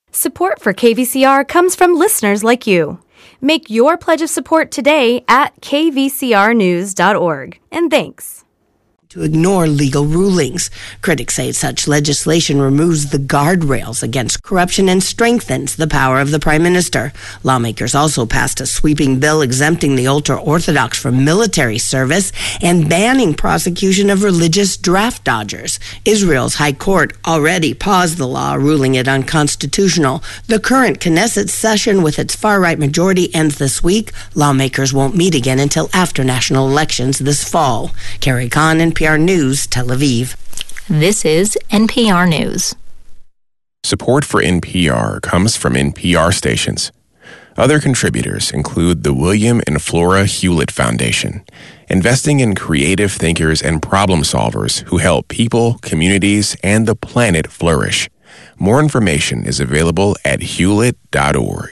Support for KVCR comes from listeners like you. Make your pledge of support today at kvcrnews.org. And thanks. To ignore legal rulings. Critics say such legislation removes the guardrails against corruption and strengthens the power of the Prime Minister. Lawmakers also passed a sweeping bill exempting the ultra-Orthodox from military service and banning prosecution of religious draft dodgers. Israel's High Court already paused the law, ruling it unconstitutional. The current Knesset session with its far-right majority ends this week. Lawmakers won't meet again until after national elections this fall. Carrie Kahn, NPR News, Tel Aviv. This is NPR News. Support for NPR comes from NPR stations. Other contributors include the William and Flora Hewlett Foundation, investing in creative thinkers and problem solvers who help people, communities, and the planet flourish. More information is available at hewlett.org.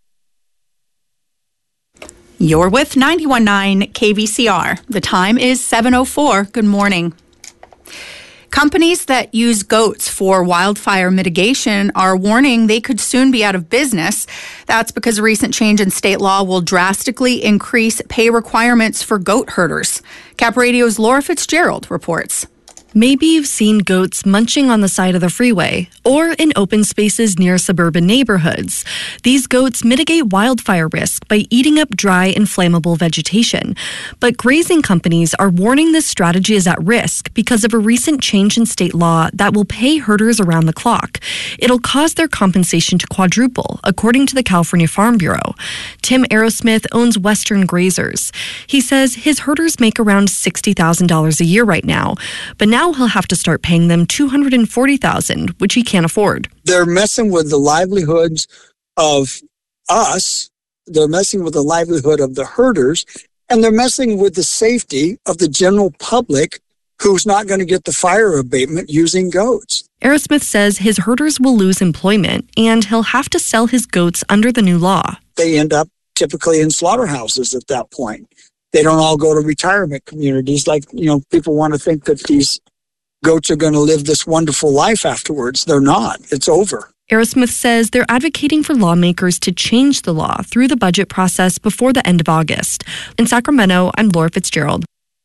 You're with 91.9 KVCR. The time is 7:04. Good morning. Companies that use goats for wildfire mitigation are warning they could soon be out of business. That's because a recent change in state law will drastically increase pay requirements for goat herders. Cap Radio's Laura Fitzgerald reports. Maybe you've seen goats munching on the side of the freeway or in open spaces near suburban neighborhoods. These goats mitigate wildfire risk by eating up dry and flammable vegetation. But grazing companies are warning this strategy is at risk because of a recent change in state law that will pay herders around the clock. It'll cause their compensation to quadruple, according to the California Farm Bureau. Tim Aerosmith owns Western Grazers. He says his herders make around $60,000 a year right now, but now he'll have to start paying them $240,000, which he can't afford. They're messing with the livelihoods of us. They're messing with the livelihood of the herders, and they're messing with the safety of the general public who's not going to get the fire abatement using goats. Aerosmith says his herders will lose employment, and he'll have to sell his goats under the new law. They end up typically in slaughterhouses at that point. They don't all go to retirement communities like, people want to think that these goats are going to live this wonderful life afterwards. They're not. It's over. Aerosmith says they're advocating for lawmakers to change the law through the budget process before the end of August. In Sacramento, I'm Laura Fitzgerald.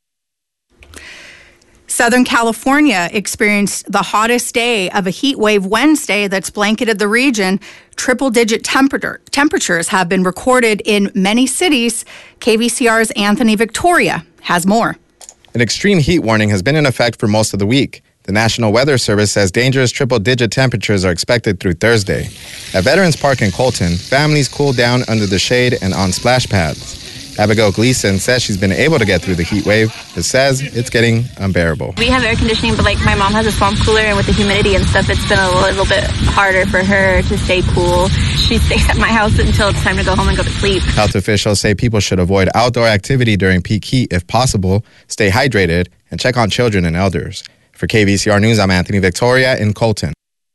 Southern California experienced the hottest day of a heat wave Wednesday that's blanketed the region. Triple-digit temperatures have been recorded in many cities. KVCR's Anthony Victoria has more. An extreme heat warning has been in effect for most of the week. The National Weather Service says dangerous triple-digit temperatures are expected through Thursday. At Veterans Park in Colton, families cool down under the shade and on splash pads. Abigail Gleason says she's been able to get through the heat wave, but says it's getting unbearable. We have air conditioning, but my mom has a swamp cooler, and with the humidity and stuff, it's been a little bit harder for her to stay cool. She stays at my house until it's time to go home and go to sleep. Health officials say people should avoid outdoor activity during peak heat if possible, stay hydrated, and check on children and elders. For KVCR News, I'm Anthony Victoria in Colton.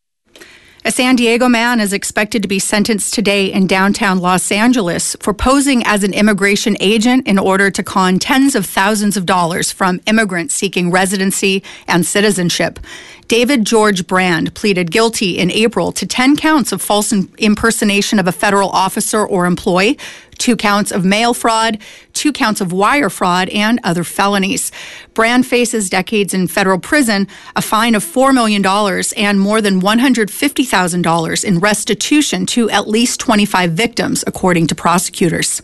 A San Diego man is expected to be sentenced today in downtown Los Angeles for posing as an immigration agent in order to con tens of thousands of dollars from immigrants seeking residency and citizenship. David George Brand pleaded guilty in April to 10 counts of false impersonation of a federal officer or employee, 2 counts of mail fraud, 2 counts of wire fraud, and other felonies. Brand faces decades in federal prison, a fine of $4 million, and more than $150,000 in restitution to at least 25 victims, according to prosecutors.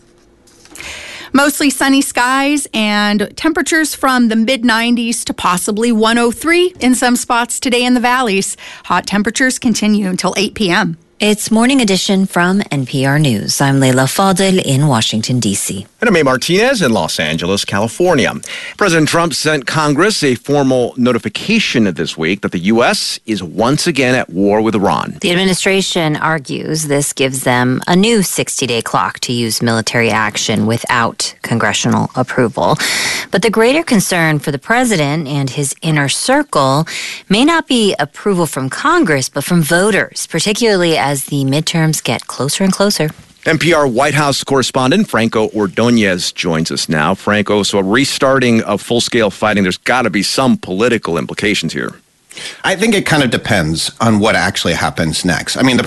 Mostly sunny skies and temperatures from the mid-90s to possibly 103 in some spots today in the valleys. Hot temperatures continue until 8 p.m. It's Morning Edition from NPR News. I'm Leila Fadel in Washington, D.C. And I'm May Martinez in Los Angeles, California. President Trump sent Congress a formal notification this week that the U.S. is once again at war with Iran. The administration argues this gives them a new 60-day clock to use military action without congressional approval. But the greater concern for the president and his inner circle may not be approval from Congress, but from voters, particularly as the midterms get closer and closer. NPR White House correspondent Franco Ordonez joins us now. Franco, so a restarting of full-scale fighting, there's got to be some political implications here. I think it kind of depends on what actually happens next. I mean, the